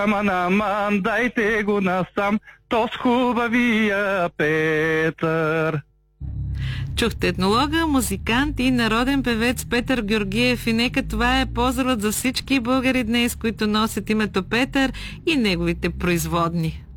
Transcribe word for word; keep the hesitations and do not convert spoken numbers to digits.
Аман, аман, дайте го насам, то с хубавия Петър. Чухте етнолога, музикант и народен певец Петър Георгиев и нека това е поздрав за всички българи днес, които носят името Петър и неговите производни.